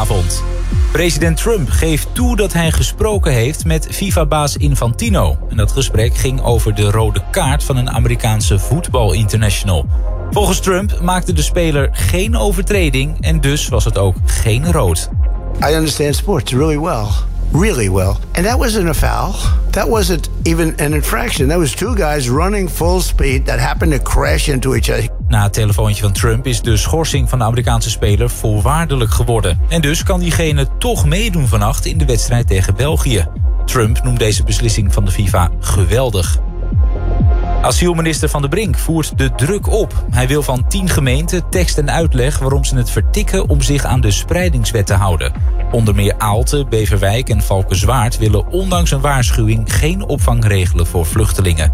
Goedenavond. President Trump geeft toe dat hij gesproken heeft met FIFA-baas Infantino. En dat gesprek ging over de rode kaart van een Amerikaanse voetbalinternational. Volgens Trump maakte de speler geen overtreding en dus was het ook geen rood. I understand sports really well. Really well. And that wasn't a foul. That wasn't even an infraction. That was two guys running full speed that happened to crash into each other. Na het telefoontje van Trump is de schorsing van de Amerikaanse speler voorwaardelijk geworden. En dus kan diegene toch meedoen vannacht in de wedstrijd tegen België. Trump noemt deze beslissing van de FIFA geweldig. Asielminister Van der Brink voert de druk op. Hij wil van 10 gemeenten tekst en uitleg waarom ze het vertikken om zich aan de spreidingswet te houden. Onder meer Aalten, Beverwijk en Valkenswaard willen ondanks een waarschuwing geen opvang regelen voor vluchtelingen.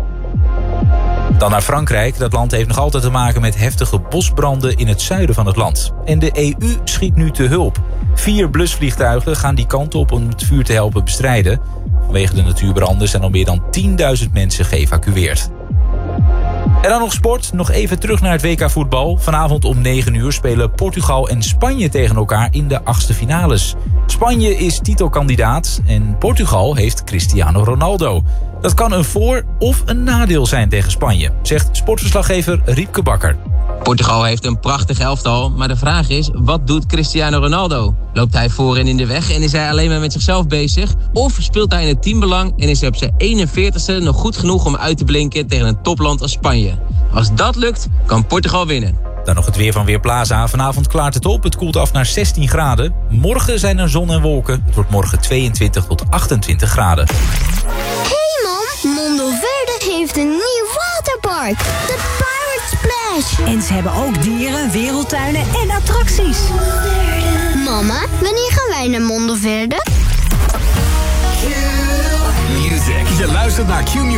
Dan naar Frankrijk. Dat land heeft nog altijd te maken met heftige bosbranden in het zuiden van het land. En de EU schiet nu te hulp. 4 blusvliegtuigen gaan die kant op om het vuur te helpen bestrijden. Vanwege de natuurbranden zijn al meer dan 10.000 mensen geëvacueerd. En dan nog sport. Nog even terug naar het WK voetbal. Vanavond om 9 uur spelen Portugal en Spanje tegen elkaar in de 8e finales. Spanje is titelkandidaat en Portugal heeft Cristiano Ronaldo. Dat kan een voor- of een nadeel zijn tegen Spanje, zegt sportverslaggever Riepke Bakker. Portugal heeft een prachtig elftal, maar de vraag is, wat doet Cristiano Ronaldo? Loopt hij voorin in de weg en is hij alleen maar met zichzelf bezig? Of speelt hij in het teambelang en is hij op zijn 41ste nog goed genoeg om uit te blinken tegen een topland als Spanje? Als dat lukt, kan Portugal winnen. Dan nog het weer van Weerplaza. Vanavond klaart het op. Het koelt af naar 16 graden. Morgen zijn er zon en wolken. Het wordt morgen 22 tot 28 graden. Hey mam, Mondoverde heeft een nieuw waterpark. De Pirate Splash. En ze hebben ook dieren, wereldtuinen en attracties. Mama, wanneer gaan wij naar Mondoverde? Music. Je luistert naar Q-Music.